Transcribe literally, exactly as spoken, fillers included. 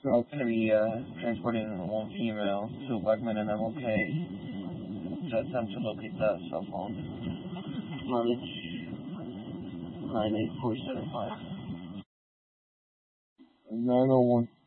So I'm going to be uh, transporting one female to a black man and I'm okay. So attempt to locate that cell phone. Mileage nine eight four seven five. nine oh one.